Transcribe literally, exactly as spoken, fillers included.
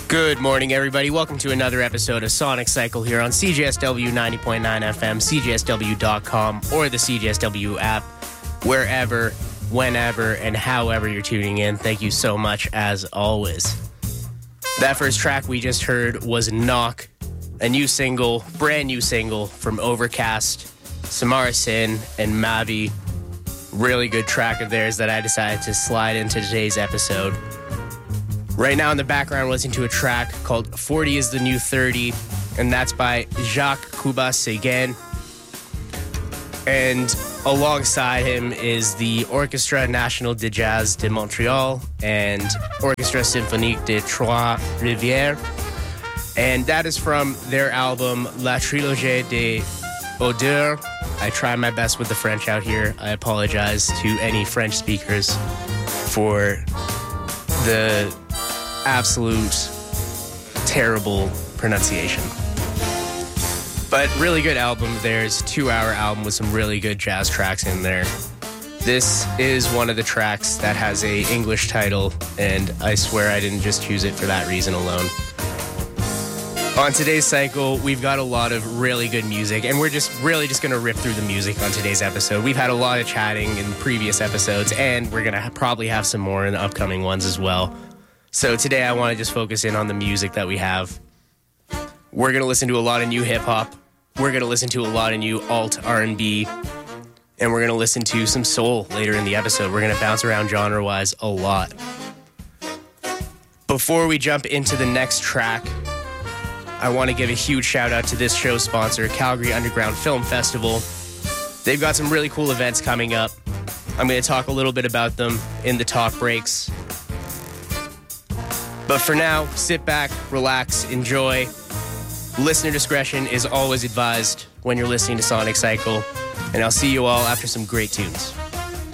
Good morning, everybody. Welcome to another episode of Sonic Cycle here on C J S W ninety point nine F M, C J S W dot com, or the C J S W app, wherever, whenever, and however you're tuning in. Thank you so much, as always. That first track we just heard was Knock, a new single, brand new single from Overcast, Samara Sin, and Mavi. Really good track of theirs that I decided to slide into today's episode. Right now in the background, we're listening to a track called forty is the New thirty, and that's by Jacques Cuba-Seguin. And alongside him is the Orchestre National de Jazz de Montreal and Orchestre Symphonique de Trois-Rivières. And that is from their album La Trilogie des Odeurs. I try my best with the French out here. I apologize to any French speakers for the absolute terrible pronunciation. But really good album. There's a two-hour album with some really good jazz tracks in there. This is one of the tracks that has a English title, and I swear I didn't just choose it for that reason alone. On today's cycle, we've got a lot of really good music, and we're just really just going to rip through the music on today's episode. We've had a lot of chatting in previous episodes, and we're going to ha- probably have some more in the upcoming ones as well. So today I want to just focus in on the music that we have. We're going to listen to a lot of new hip-hop. We're going to listen to a lot of new alt R and B. And we're going to listen to some soul later in the episode. We're going to bounce around genre-wise a lot. Before we jump into the next track, I want to give a huge shout-out to this show's sponsor, Calgary Underground Film Festival. They've got some really cool events coming up. I'm going to talk a little bit about them in the talk breaks. But for now, sit back, relax, enjoy. Listener discretion is always advised when you're listening to Sonic Cycle. And I'll see you all after some great tunes.